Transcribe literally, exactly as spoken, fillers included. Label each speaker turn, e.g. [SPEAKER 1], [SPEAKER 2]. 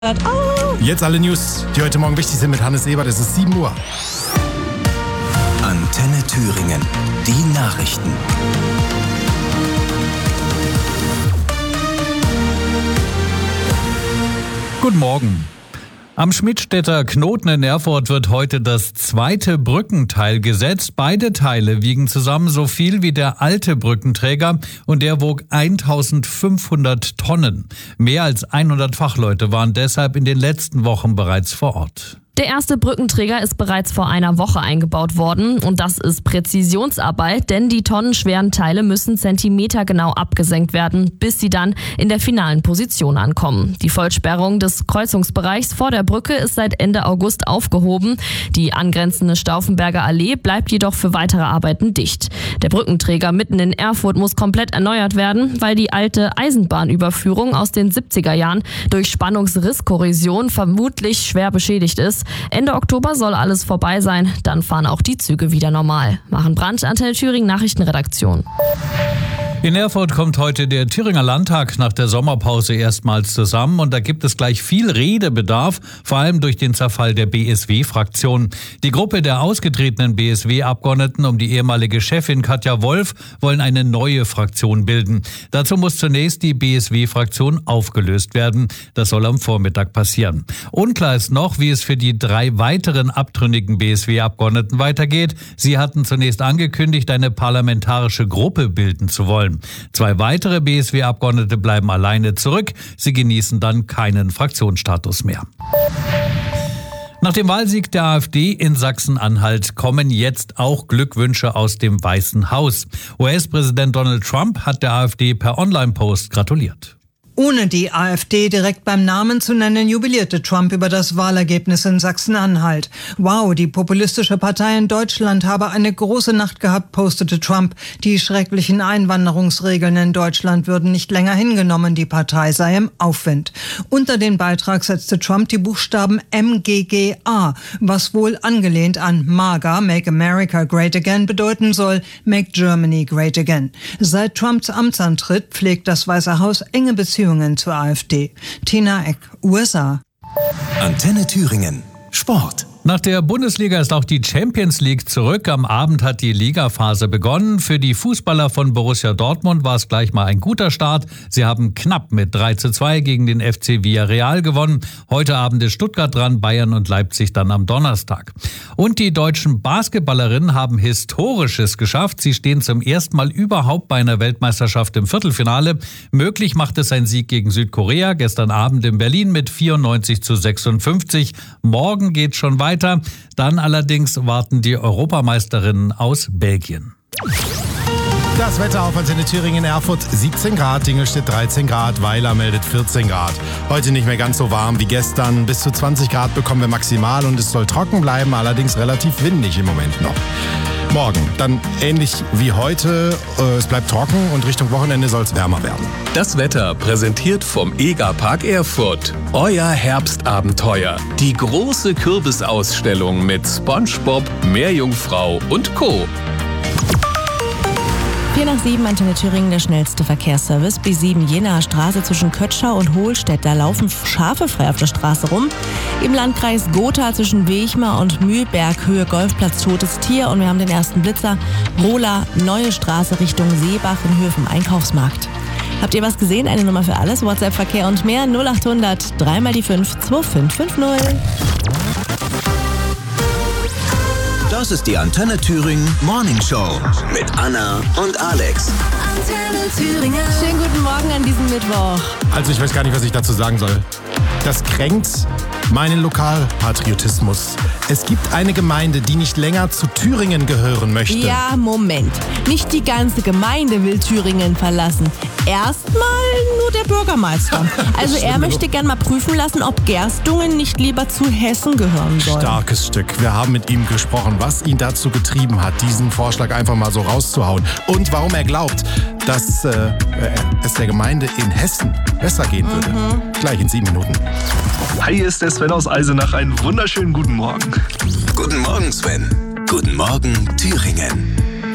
[SPEAKER 1] Oh. Jetzt alle News, die heute Morgen wichtig sind mit Hannes Ebert. Es ist sieben Uhr.
[SPEAKER 2] Antenne Thüringen. Die Nachrichten.
[SPEAKER 3] Guten Morgen. Am Schmidtstädter Knoten in Erfurt wird heute das zweite Brückenteil gesetzt. Beide Teile wiegen zusammen so viel wie der alte Brückenträger und der wog eintausendfünfhundert Tonnen. Mehr als hundert Fachleute waren deshalb in den letzten Wochen bereits vor Ort.
[SPEAKER 4] Der erste Brückenträger ist bereits vor einer Woche eingebaut worden und das ist Präzisionsarbeit, denn die tonnenschweren Teile müssen zentimetergenau abgesenkt werden, bis sie dann in der finalen Position ankommen. Die Vollsperrung des Kreuzungsbereichs vor der Brücke ist seit Ende August aufgehoben. Die angrenzende Stauffenberger Allee bleibt jedoch für weitere Arbeiten dicht. Der Brückenträger mitten in Erfurt muss komplett erneuert werden, weil die alte Eisenbahnüberführung aus den siebziger Jahren durch Spannungsrisskorrosion vermutlich schwer beschädigt ist. Ende Oktober soll alles vorbei sein, dann fahren auch die Züge wieder normal. Maren Brandt, Antenne Thüringen, Nachrichtenredaktion.
[SPEAKER 3] In Erfurt kommt heute der Thüringer Landtag nach der Sommerpause erstmals zusammen und da gibt es gleich viel Redebedarf, vor allem durch den Zerfall der B S W-Fraktion. Die Gruppe der ausgetretenen B S W-Abgeordneten um die ehemalige Chefin Katja Wolf wollen eine neue Fraktion bilden. Dazu muss zunächst die B S W-Fraktion aufgelöst werden. Das soll am Vormittag passieren. Unklar ist noch, wie es für die drei weiteren abtrünnigen B S W-Abgeordneten weitergeht. Sie hatten zunächst angekündigt, eine parlamentarische Gruppe bilden zu wollen. Zwei weitere B S W-Abgeordnete bleiben alleine zurück. Sie genießen dann keinen Fraktionsstatus mehr. Nach dem Wahlsieg der AfD in Sachsen-Anhalt kommen jetzt auch Glückwünsche aus dem Weißen Haus. U S-Präsident Donald Trump hat der AfD per Online-Post gratuliert.
[SPEAKER 5] Ohne die AfD direkt beim Namen zu nennen, jubilierte Trump über das Wahlergebnis in Sachsen-Anhalt. Wow, die populistische Partei in Deutschland habe eine große Nacht gehabt, postete Trump. Die schrecklichen Einwanderungsregeln in Deutschland würden nicht länger hingenommen, die Partei sei im Aufwind. Unter den Beitrag setzte Trump die Buchstaben M G G A, was wohl angelehnt an MAGA, Make America Great Again, bedeuten soll, Make Germany Great Again. Seit Trumps Amtsantritt pflegt das Weiße Haus enge Beziehungen zur AfD. Tina Eck, U S A.
[SPEAKER 2] Antenne Thüringen. Sport.
[SPEAKER 3] Nach der Bundesliga ist auch die Champions League zurück. Am Abend hat die Ligaphase begonnen. Für die Fußballer von Borussia Dortmund war es gleich mal ein guter Start. Sie haben knapp mit drei zu zwei gegen den F C Villarreal gewonnen. Heute Abend ist Stuttgart dran, Bayern und Leipzig dann am Donnerstag. Und die deutschen Basketballerinnen haben Historisches geschafft. Sie stehen zum ersten Mal überhaupt bei einer Weltmeisterschaft im Viertelfinale. Möglich macht es ein Sieg gegen Südkorea gestern Abend in Berlin mit vierundneunzig zu sechsundfünfzig. Morgen geht schon weiter. Dann allerdings warten die Europameisterinnen aus Belgien.
[SPEAKER 1] Das Wetter auf Antenne Thüringen, Erfurt siebzehn Grad, Dingelstedt dreizehn Grad, Weiler meldet vierzehn Grad. Heute nicht mehr ganz so warm wie gestern. Bis zu zwanzig Grad bekommen wir maximal und es soll trocken bleiben, allerdings relativ windig im Moment noch. Morgen dann ähnlich wie heute, äh, es bleibt trocken und Richtung Wochenende soll es wärmer werden.
[SPEAKER 6] Das Wetter präsentiert vom EGA-Park Erfurt. Euer Herbstabenteuer. Die große Kürbisausstellung mit SpongeBob, Meerjungfrau und Co.
[SPEAKER 7] vier nach sieben, Antenne Thüringen, der schnellste Verkehrsservice. B sieben Jenaer Straße zwischen Kötschau und Hohlstedt. Da laufen Schafe frei auf der Straße rum. Im Landkreis Gotha zwischen Wechmar und Mühlberg, Höhe Golfplatz, totes Tier. Und wir haben den ersten Blitzer. Rola, neue Straße Richtung Seebach in Höhe vom Einkaufsmarkt. Habt ihr was gesehen? Eine Nummer für alles. WhatsApp-Verkehr und mehr. null achthundert, dreimal die fünf, zwei fünf fünf null.
[SPEAKER 2] Das ist die Antenne Thüringen Morning Show mit Anna und Alex.
[SPEAKER 7] Antenne Thüringen. Schönen guten Morgen an diesem Mittwoch.
[SPEAKER 1] Also ich weiß gar nicht, was ich dazu sagen soll. Das kränkt meinen Lokalpatriotismus. Es gibt eine Gemeinde, die nicht länger zu Thüringen gehören möchte.
[SPEAKER 7] Ja, Moment. Nicht die ganze Gemeinde will Thüringen verlassen. Erstmal nur der Bürgermeister. Also er möchte gern mal prüfen lassen, ob Gerstungen nicht lieber zu Hessen gehören soll.
[SPEAKER 1] Starkes Stück. Wir haben mit ihm gesprochen, was ihn dazu getrieben hat, diesen Vorschlag einfach mal so rauszuhauen. Und warum er glaubt, dass äh, es der Gemeinde in Hessen besser gehen würde. Mhm. Gleich in sieben Minuten.
[SPEAKER 8] Hi, hier ist der Sven aus Eisenach. Einen wunderschönen guten Morgen.
[SPEAKER 2] Guten Morgen, Sven. Guten Morgen, Thüringen.